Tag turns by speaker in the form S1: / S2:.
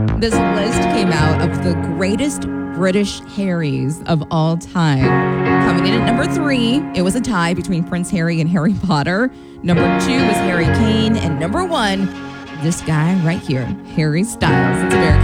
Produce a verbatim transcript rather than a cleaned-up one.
S1: This list came out of the greatest British Harrys of all time. Coming in at number three, it was a tie between Prince Harry and Harry Potter. Number two was Harry Kane. And number one, this guy right here, Harry Styles. It's American